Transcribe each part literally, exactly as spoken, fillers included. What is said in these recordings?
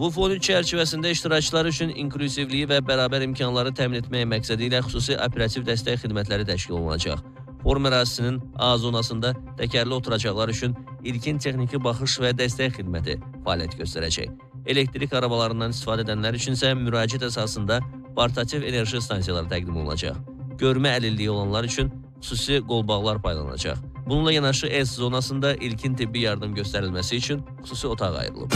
V U F on üç çərçivəsində iştirakçılar üçün inklüzivliyi və bərabər imkanları təmin etmək məqsədi ilə xüsusi operativ dəstək xidmətləri təşkil olunacaq. Forum ərazisinin A zonasında təkərli oturacaqlar üçün ilkin texniki baxış və dəstək xidməti fəaliyyət göstərəcək. Elektrik arabalarından istifadə edənlər üçün isə müraciət əsasında portativ enerji stansiyaları təqdim olunacaq. Görmə əlilliyi olanlar üçün xüsusi qolbaqlar paylanacaq. Bununla yanaşı S zonasında ilkin tibbi yardım göstərilməsi üçün xüsusi otaq ayrılıb.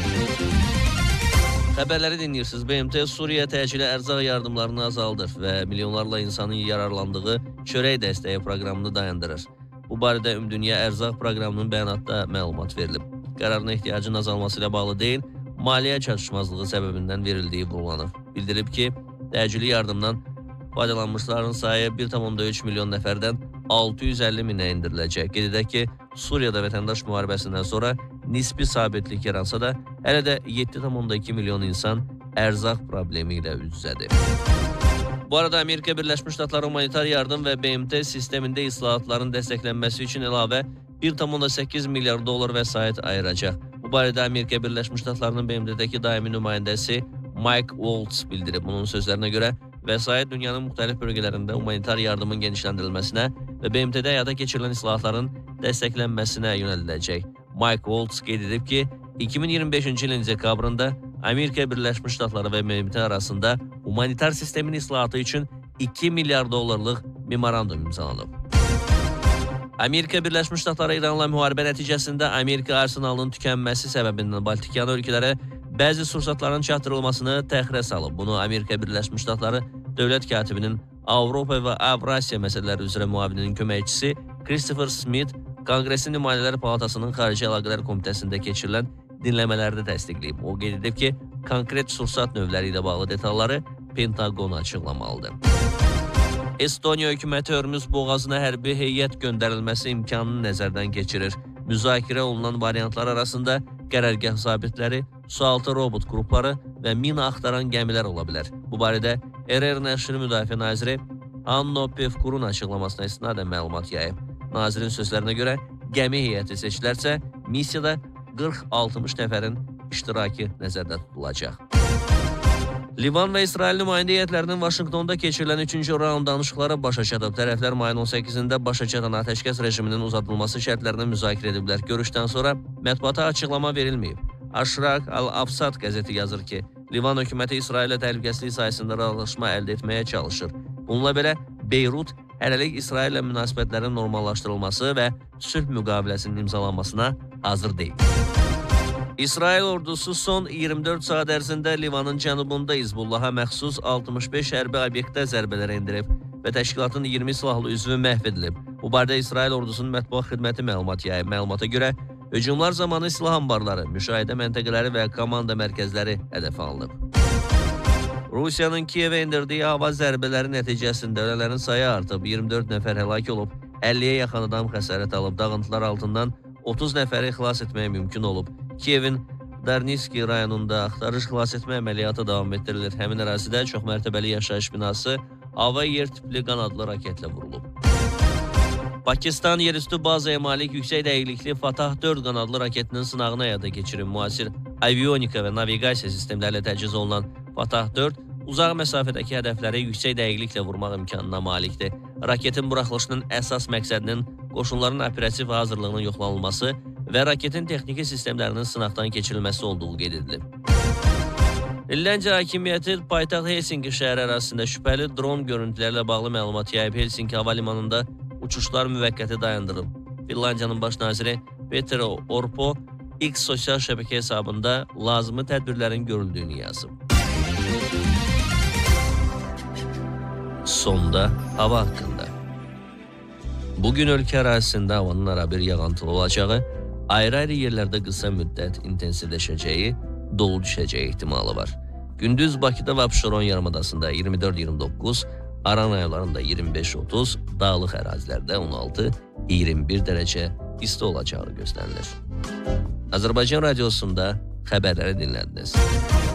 Xəbərləri dinləyirsiniz. B M T Suriya təcili ərzaq yardımlarını azaldır və milyonlarla insanın yararlandığı çörək dəstəyi proqramını dayandırır. Bu barədə Ümumdünya Ərzaq Proqramının bəyanatda məlumat verilib. Qərarın ehtiyacın azalması ilə bağlı deyil, maliyyə çatışmazlığı səbəbindən verildiyi vurgulanıb. Bildirib ki, təcili yardımdan faydalanmışların sayı bir tam üç milyon nəfərdən altı yüz əlli minə endiriləcək. Qeyd edək ki, Suriyada vətəndaş müharibəsindən sonra nisbi sabitlik yaransa da, hələ də yeddi tam iki milyon insan ərzaq problemi ilə üz-üzədir. Bu arada Amerika Birləşmiş Ştatları humanitar yardım və B M T sistemində islahatların dəstəklənməsi üçün əlavə bir tam səkkiz milyar dollar vəsait ayıracaq. Bu barədə Amerika Birləşmiş Ştatlarının B M T'dəki daimi nümayəndəsi Mike Waltz bildirib. Bunun sözlərinə görə vəsait dünyanın müxtəlif bölgələrində humanitar yardımın genişləndirilməsinə və B M T'də həyata keçirilən islahatların dəstəklənməsinə yönəldiləcək. Mike Waltz qeyd edib ki, iki min iyirmi beşinci ilin dekabrında Amerika Birləşmiş Ştatları və B M T arasında humanitar sistemin islahatı üçün iki milyar dollarlıq memorandum imzalanıb. Amerika Birləşmiş Ştatları İranla müharibə nəticəsində Amerika arsenalının tükənməsi səbəbindən Baltikyanı ölkələrə bəzi sursatların çatdırılmasını təxirə salıb. Bunu Amerika Birləşmiş Ştatları dövlət katibinin Avropa və Avrasiya məsələləri üzrə müavininin köməkçisi Christopher Smith Konqresin Nümayəndələr Palatasının Xarici Əlaqələr Komitəsində keçirilən dinləmələrdə təsdiqləyib. O qeyd edib ki, konkret sursat növləri ilə bağlı detalları Pentagon açıqlamalıdır. Estoniya hökuməti Hörmüz boğazına hərbi heyət göndərilməsi imkanını nəzərdən keçirir. Müzakirə olunan variantlar arasında qərargah zabitləri, sualtı robot qrupları və mina axtaran gəmilər ola bilər. Bu barədə R R nəşri müdafiə naziri Hanno Pevkurun açıqlamasına istinadən məlumat yayıb. Nazirin sözlərinə görə gəmi heyəti seçilərsə, missiyada qırx altmış nəfərin iştirakı nəzərdə tutulacaq. Livan və İsrail nümayəndə heyətlərinin Vaşinqtonda keçirilən üçüncü raund danışıqları başa çatıb. Tərəflər mayın on səkkizində başa çatan atəşkəs rejiminin uzadılması şərtlərini müzakirə ediblər. Görüşdən sonra mətbuata açıqlama verilməyib. Aşraq Al-Afsad qəzeti yazır ki, Livan hökuməti İsraillə təhlükəsizlik sayəsində razılaşma əldə etməyə çalışır. Bununla belə Beyrut hələlik İsraillə münasibətlərin normallaşdırılması və sülh müqaviləsinin imzalanmasına hazır deyil. İsrail ordusu son iyirmi dörd saat ərzində Livanın cənubunda Hizbullaha məxsus altmış beş hərbi obyektə zərbələr endirib və təşkilatın iyirmi silahlı üzvü məhv edilib. Bu barədə İsrail ordusunun mətbuat xidməti məlumat yayıb. Məlumata görə hücumlar zamanı silah anbarları, müşahidə məntəqələri və komanda mərkəzləri hədəfə alınıb. Rusiyanın Kiyevə endirdiyi hava zərbələri nəticəsində ölənlərin sayı artıb, iyirmi dörd nəfər həlak olub, əlliyə yaxın adam xəsarət alıb, dağıntılar altından otuz nəfəri xilas etmək mümkün olub. Kiyevin Darnitski rayonunda axtarış xilas etmə əməliyyatı davam etdirilir. Həmin ərazidə çoxmərtəbəli yaşayış binası hava yer tipli qanadlı raketlə vurulub. Pakistan yerüstü bazaya malik yüksək dəqiqlikli Fatah dörd qanadlı raketinin sınağını həyata keçirib. Müasir avionika və naviqasiya sistemlərlə təchiz olunan Fatah dörd uzaq məsafədəki hədəfləri yüksək dəqiqliklə vurmaq imkanına malikdir. Raketin buraxılışının əsas məqsədinin qoşunların operativ hazırlığının yoxlanılması və raketin texniki sistemlərinin sınaqdan keçirilməsi olduğu qeyd edilib. İlləncə hakimiyyəti paytaxt Helsinki şəhəri ərazisində şübhəli dron görüntülərlə bağlı məlumat yayıb. Helsinki hava limanında uçuşlar müvəqqəti dayandırılıb. Finlandiyanın baş naziri Peter Orpo X sosial şəbəkə hesabında lazımi tədbirlərin görüldüyünü yazıb. Sonda hava haqqında. Bugün ölkə ərazisində havanın arabir yağıntılı olacağı, ayrı-ayrı yerlərdə qısa müddət intensivləşəcəyi, dolu düşəcəyi ehtimalı var. Gündüz Bakıda və Abşeron yarımadasında iyirmi dörd iyirmi doqquz, Aran rayonlarında iyirmi beş otuz, dağlıq ərazilərdə on altı iyirmi bir dərəcə isti olacağı gözlənilir. Azərbaycan radiosunda xəbərləri dinlədiniz.